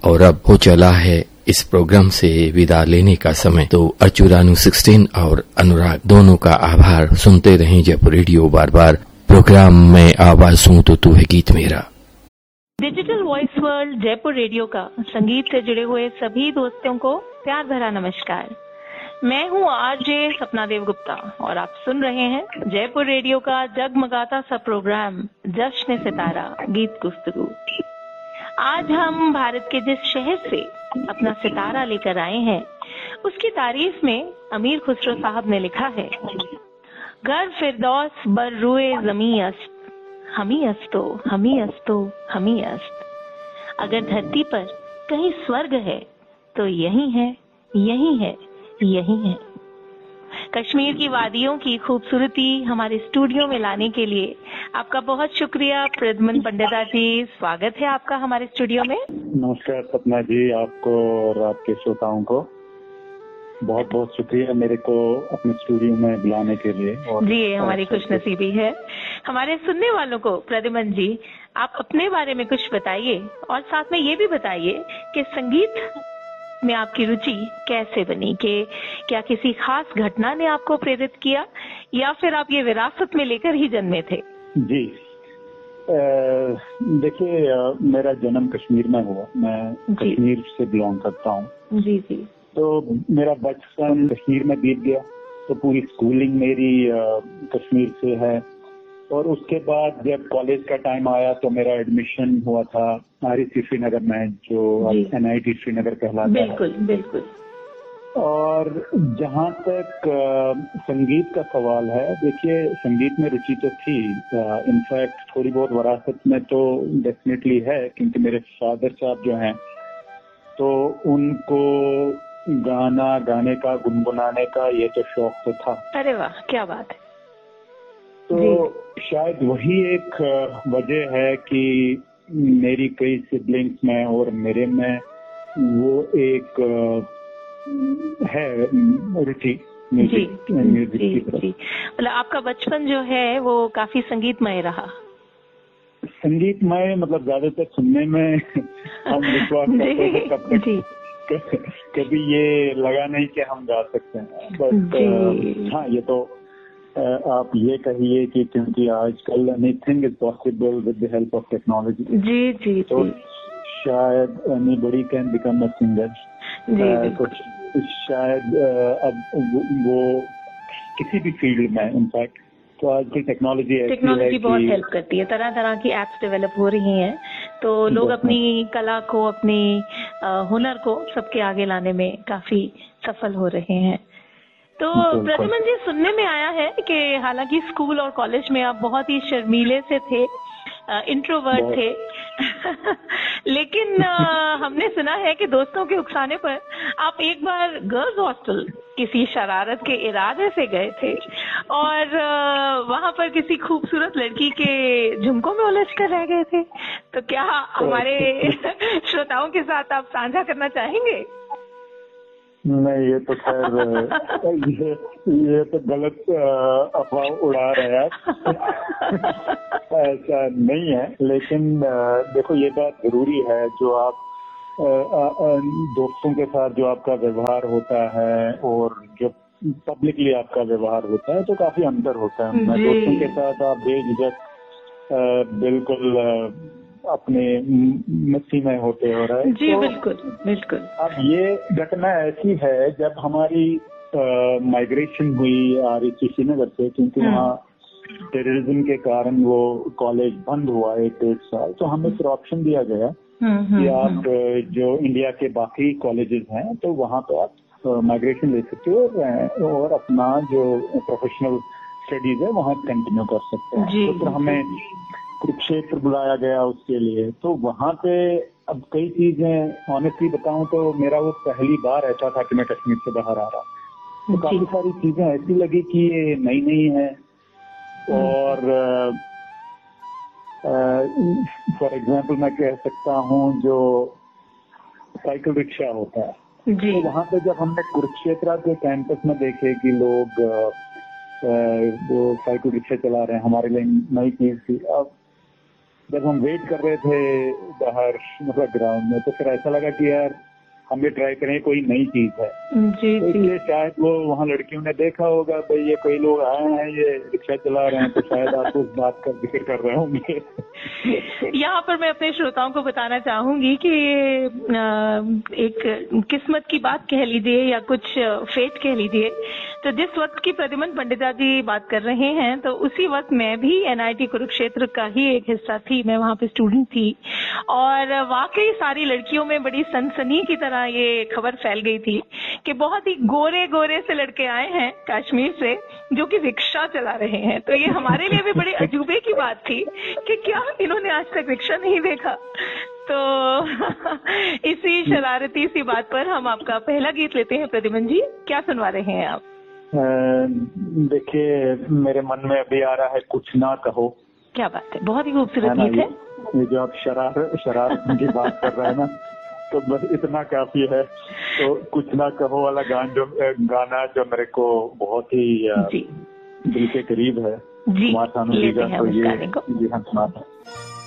और अब हो चला है इस प्रोग्राम से विदा लेने का समय। तो अर्चुरानु 16 और अनुराग दोनों का आभार। सुनते रहें जयपुर रेडियो। बार बार प्रोग्राम में आवाज सुन तो तू है गीत मेरा। Digital voice world Jaipur radio का संगीत से जुड़े हुए सभी दोस्तों को प्यार भरा नमस्कार। मैं हूं आरजे सपना देव गुप्ता और आप सुन रहे हैं जयपुर रेडियो का जगमगाता सा प्रोग्राम जश्न सितारा गीत गुफ्तगू। आज हम भारत के जिस शहर से अपना सितारा लेकर आए हैं उसकी तारीफ में अमीर खुसरो साहब ने लिखा है, घर फिरदौस बर रुए जमी अस्त, हमी अस्तो हमी अस्तो हमी अस्त। अगर धरती पर कहीं स्वर्ग है तो यही है, यही है, यही है। कश्मीर की वादियों की खूबसूरती हमारे स्टूडियो में लाने के लिए आपका बहुत शुक्रिया प्रद्युमन पंडिता जी। स्वागत है आपका हमारे स्टूडियो में। नमस्कार सपना जी, आपको और आपके श्रोताओं को बहुत बहुत शुक्रिया मेरे को अपने स्टूडियो में बुलाने के लिए। और जी हमारी खुशनसीबी है। हमारे सुनने वालों को प्रद्युमन जी आप अपने बारे में कुछ बताइए और साथ में ये भी बताइए कि संगीत में आपकी रुचि कैसे बनी, कि क्या किसी खास घटना ने आपको प्रेरित किया या फिर आप ये विरासत में लेकर ही जन्मे थे? जी देखिए, मेरा जन्म कश्मीर में हुआ। मैं कश्मीर से बिलोंग करता हूँ। जी जी। तो मेरा बचपन कश्मीर में बीत गया, तो पूरी स्कूलिंग मेरी कश्मीर से है। और उसके बाद जब कॉलेज का टाइम आया तो मेरा एडमिशन हुआ था REC श्रीनगर में, जो NIT श्रीनगर कहलाता है। बिल्कुल बिल्कुल। और जहाँ तक संगीत का सवाल है, देखिए संगीत में रुचि तो थी, इनफैक्ट थोड़ी बहुत विरासत में तो डेफिनेटली है, क्योंकि मेरे फादर साहब जो हैं तो उनको गाना गाने का, गुनगुनाने का ये तो शौक तो था। अरे वाह, क्या बात है। तो शायद वही एक वजह है कि मेरी कई सिबलिंग्स में और मेरे में वो एक है रुचि म्यूजिक की तरफ। मतलब आपका बचपन जो है वो काफी संगीतमय रहा। संगीतमय मतलब ज्यादातर सुनने में हम विश्वास करते थे तब तक कभी ये लगा नहीं कि हम गा सकते हैं। बट हाँ, ये तो आप ये कहिए कि क्योंकि आजकल anything is possible with the help of technology. जी जी। तो शायद anybody can become a singer. तो शायद अब वो किसी भी फील्ड में, इनफैक्ट तो आजकल टेक्नोलॉजी बहुत हेल्प करती है। तरह तरह की एप्स डेवलप हो रही हैं, तो लोग अपनी कला को, अपनी हुनर को सबके आगे लाने में काफी सफल हो रहे हैं। तो प्रद्युमन जी, सुनने में आया है कि हालांकि स्कूल और कॉलेज में आप बहुत ही शर्मीले से थे, इंट्रोवर्ट थे लेकिन हमने सुना है कि दोस्तों के उकसाने पर आप एक बार गर्ल्स हॉस्टल किसी शरारत के इरादे से गए थे और वहां पर किसी खूबसूरत लड़की के झुमकों में उलझ कर रह गए थे। तो क्या हमारे श्रोताओं के साथ आप साझा करना चाहेंगे? नहीं, ये तो खैर ये तो गलत अफवाह उड़ा रहे हैं ऐसा नहीं है। लेकिन देखो, ये बात जरूरी है, जो आप दोस्तों के साथ जो आपका व्यवहार होता है और जो पब्लिकली आपका व्यवहार होता है तो काफी अंतर होता है। दोस्तों के साथ आप बेझिझक बिल्कुल अपने मस्ती में होते हो रहे। जी तो बिल्कुल बिल्कुल। अब ये घटना ऐसी है जब हमारी माइग्रेशन हुई REC श्रीनगर से, क्योंकि वहाँ टेररिज्म के कारण वो कॉलेज बंद हुआ 1-1.5 साल। तो हमें फिर ऑप्शन दिया गया कि आप जो इंडिया के बाकी कॉलेजेस हैं तो वहाँ पे आप माइग्रेशन ले सकते हो और अपना जो प्रोफेशनल स्टडीज है वहाँ कंटिन्यू कर सकते हैं। तो फिर हमें कुरुक्षेत्र बुलाया गया उसके लिए। तो वहाँ पे अब कई चीजें, ऑनेस्टली बताऊं तो मेरा वो पहली बार ऐसा था कि मैं कश्मीर से बाहर आ रहा, तो काफी सारी चीजें ऐसी लगी कि ये नई नई है। और फॉर एग्जाम्पल मैं कह सकता हूँ जो साइकिल रिक्शा होता है, तो वहाँ पे जब हमने कुरुक्षेत्र के कैंपस में देखे कि लोग वो साइकिल रिक्शा चला रहे हैं, हमारे लिए नई चीज थी। अब जब हम वेट कर रहे थे बाहर मतलब ग्राउंड में, तो फिर ऐसा लगा कि यार हम भी ट्राई करें, कोई नई चीज है। जी तो इसलिए शायद वो वहाँ लड़कियों ने देखा होगा, भाई ये कई लोग आए हैं, ये रिक्शा चला रहे हैं, तो शायद आप उस बात का जिक्र कर रहे होंगे। यहाँ पर मैं अपने श्रोताओं को बताना चाहूंगी कि एक किस्मत की बात कह लीजिए या कुछ फेट कह लीजिए, तो जिस वक्त की प्रद्युमन पंडिता जी बात कर रहे हैं, तो उसी वक्त मैं भी NIT कुरुक्षेत्र का ही एक हिस्सा थी। मैं वहाँ पे स्टूडेंट थी और वाकई सारी लड़कियों में बड़ी सनसनी की तरह ये खबर फैल गई थी कि बहुत ही गोरे गोरे से लड़के आए हैं कश्मीर से जो कि रिक्शा चला रहे हैं। तो ये हमारे लिए भी बड़े अजूबे की बात थी कि क्या इन्होंने आज तक रिक्शा नहीं देखा। तो इसी शरारती सी बात पर हम आपका पहला गीत लेते हैं। प्रद्युमन जी, क्या सुनवा रहे हैं आप? देखिए, मेरे मन में अभी आ रहा है कुछ ना कहो। क्या बात है, बहुत ही खूबसूरत गीत है। ये जो आप शरारत की बात कर रहे हैं ना, तो बस इतना काफी है। तो कुछ ना कहो वाला गाना जो मेरे को बहुत ही दिल के करीब है, कुमार सानू जी का, तो ये हम सुनाते हैं।